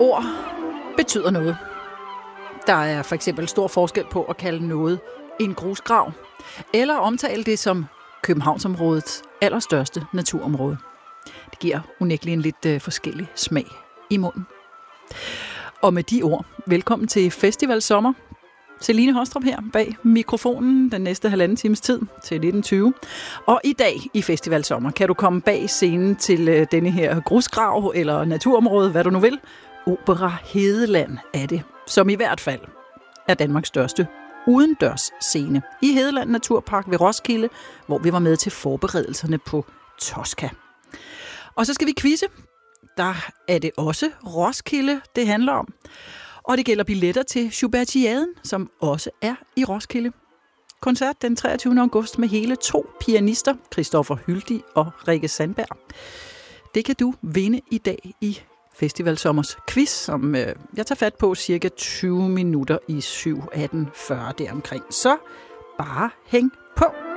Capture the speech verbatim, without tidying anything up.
Ord betyder noget. Der er for eksempel stor forskel på at kalde noget en grusgrav, eller omtale det som Københavnsområdets allerstørste naturområde. Det giver unægteligt en lidt øh, forskellig smag i munden. Og med de ord, velkommen til Festival Sommer. Celine Hostrup her bag mikrofonen den næste halvanden times tid til nitten tyve. Og i dag i Festival Sommer kan du komme bag scenen til øh, denne her grusgrav eller naturområde, hvad du nu vil. Opera Hedeland er det, som i hvert fald er Danmarks største udendørs scene i Hedeland Naturpark ved Roskilde, hvor vi var med til forberedelserne på Tosca. Og så skal vi quizze. Der er det også Roskilde, det handler om. Og det gælder billetter til Schubertiaden, som også er i Roskilde. Koncert den treogtyvende august med hele to pianister, Christoffer Hyldig og Rikke Sandberg. Det kan du vinde i dag i Festival Sommers quiz, som øh, jeg tager fat på cirka tyve minutter i syv atten fyrre deromkring. Så bare hæng på!